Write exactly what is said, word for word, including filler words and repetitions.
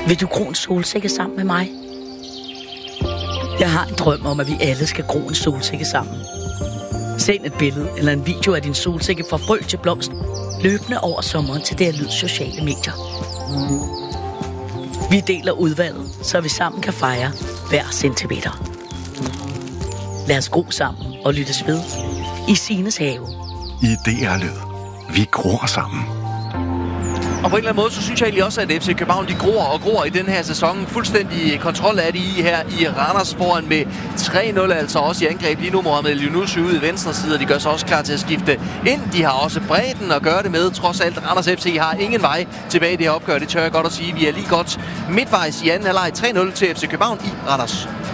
Vil du gro en solsikke sammen med mig? Jeg har en drøm om, at vi alle skal gro en solsikke sammen. Send et billede eller en video af din solsikke fra frø til blomst løbende over sommeren til D R Lyds sociale medier. Vi deler udvalget, så vi sammen kan fejre hver centimeter. Lad os gro sammen og lyttes ved i Sines have. I D R Lyd. Vi gror sammen. Og på en eller anden måde, så synes jeg egentlig også, at F C København, de gror og gror i den her sæson. Fuldstændig kontrol er de i her i Randers foran med tre nul, altså også i angreb. Lige nu Mohamed Elyounousi ude i venstre side, og de gør sig også klar til at skifte ind. De har også bredden at gøre det med. Trods alt, Randers F C har ingen vej tilbage i det her opgør. Det tør jeg godt at sige. Vi er lige godt midtvejs i anden halvleg. tre nul til F C København i Randers.